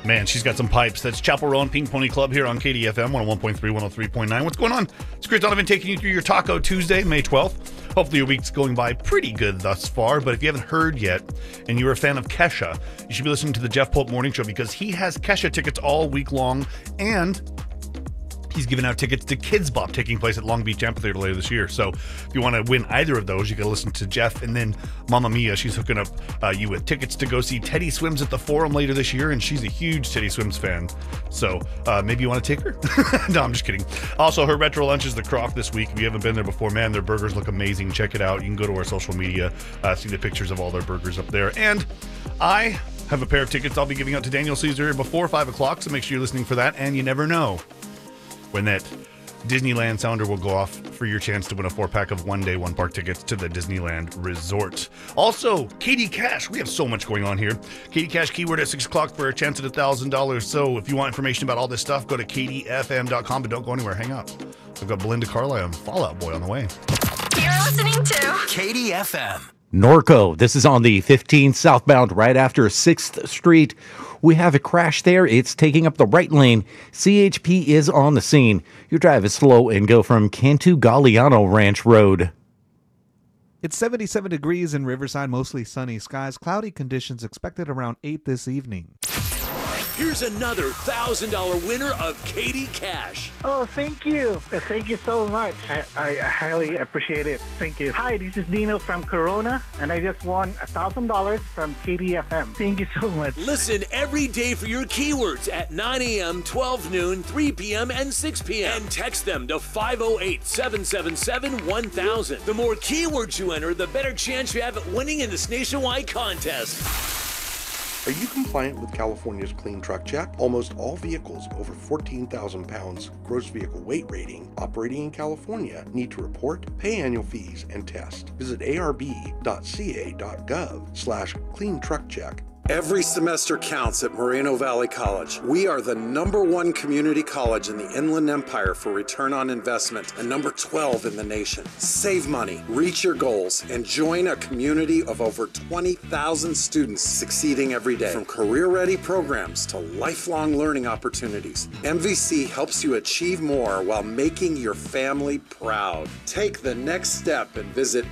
Man, she's got some pipes. That's Chapel Row and Pink Pony Club here on KDFM 101.3, 103.9. What's going on? It's Chris Donovan taking you through your Taco Tuesday, May 12th. Hopefully your week's going by pretty good thus far, but if you haven't heard yet and you're a fan of Kesha, you should be listening to the Jeff Pope Morning Show because he has Kesha tickets all week long, and he's giving out tickets to Kids Bop taking place at Long Beach Amphitheater later this year. So if you want to win either of those, you can listen to Jeff. And then Mamma Mia, she's hooking up you with tickets to go see Teddy Swims at the Forum later this year. And she's a huge Teddy Swims fan. So maybe you want to take her? No, I'm just kidding. Also, her retro lunch is the Croc this week. If you haven't been there before, man, their burgers look amazing. Check it out. You can go to our social media, see the pictures of all their burgers up there. And I have a pair of tickets I'll be giving out to Daniel Caesar before 5 o'clock. So make sure you're listening for that. And you never know when that Disneyland sounder will go off for your chance to win a 4-pack of one-day, one-park tickets to the Disneyland Resort. Also, Katie Cash. We have so much going on here. Katie Cash keyword at 6 o'clock for a chance at $1,000. So if you want information about all this stuff, go to kdfm.com, but don't go anywhere. Hang out. I've got Belinda Carlisle and Fall Out Boy on the way. You're listening to KDFM. Norco. This is on the 15th southbound right after 6th Street. We have a crash there. It's taking up the right lane. CHP is on the scene. Your drive is slow and go from Cantu Galliano Ranch Road. It's 77 degrees in Riverside, mostly sunny skies. Cloudy conditions expected around 8 this evening. Here's another $1,000 winner of Katie Cash. Oh, thank you. Thank you so much. I highly appreciate it. Thank you. Hi, this is Dino from Corona, and I just won $1,000 from KDFM. Thank you so much. Listen every day for your keywords at 9 a.m., 12 noon, 3 p.m., and 6 p.m. And text them to 508-777-1000. The more keywords you enter, the better chance you have at winning in this nationwide contest. Are you compliant with California's Clean Truck Check? Almost all vehicles over 14,000 pounds gross vehicle weight rating operating in California need to report, pay annual fees, and test. Visit arb.ca.gov/cleantruckcheck. Every semester counts at Moreno Valley College. We are the #1 community college in the Inland Empire for return on investment and number 12 in the nation. Save money, reach your goals, and join a community of over 20,000 students succeeding every day. From career-ready programs to lifelong learning opportunities, MVC helps you achieve more while making your family proud. Take the next step and visit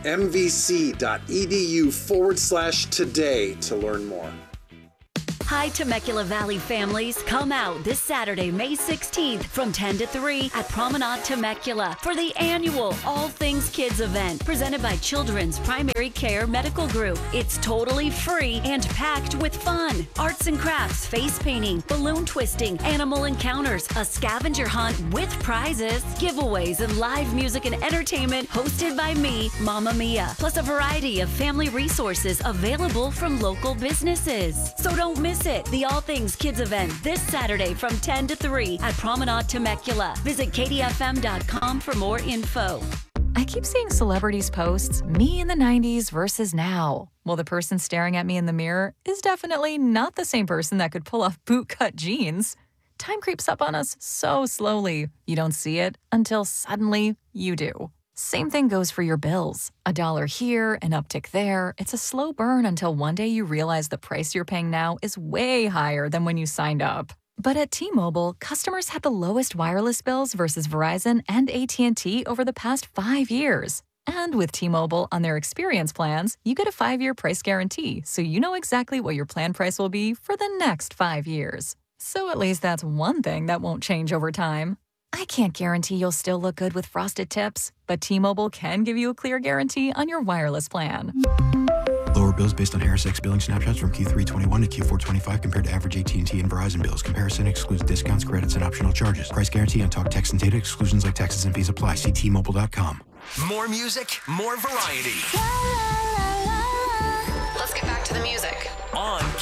mvc.edu/today to learn more. Hi, Temecula Valley families. Come out this Saturday, May 16th from 10 to 3 at Promenade Temecula for the annual All Things Kids event presented by Children's Primary Care Medical Group. It's totally free and packed with fun. Arts and crafts, face painting, balloon twisting, animal encounters, a scavenger hunt with prizes, giveaways, and live music and entertainment hosted by me, Mamma Mia, plus a variety of family resources available from local businesses. So don't miss it. The All Things Kids event this Saturday from 10 to 3 at Promenade Temecula. Visit kdfm.com for more info. I keep seeing celebrities posts, me in the 90s versus now. Well, the person staring at me in the mirror is definitely not the same person that could pull off bootcut jeans. Time creeps up on us so slowly. You don't see it until suddenly you do. Same thing goes for your bills. $1 here, an uptick there. It's a slow burn until one day you realize the price you're paying now is way higher than when you signed up. But at T-Mobile, customers had the lowest wireless bills versus Verizon and AT&T over the past 5 years. And with T-Mobile on their experience plans, you get a 5-year price guarantee, so you know exactly what your plan price will be for the next 5 years. So at least that's one thing that won't change over time. I can't guarantee you'll still look good with frosted tips, but T-Mobile can give you a clear guarantee on your wireless plan. Lower bills based on HarrisX billing snapshots from Q321 to Q425 compared to average AT&T and Verizon bills. Comparison excludes discounts, credits, and optional charges. Price guarantee on talk, text, and data. Exclusions like taxes and fees apply. See T-Mobile.com. More music, more variety. Let's get back to the music. On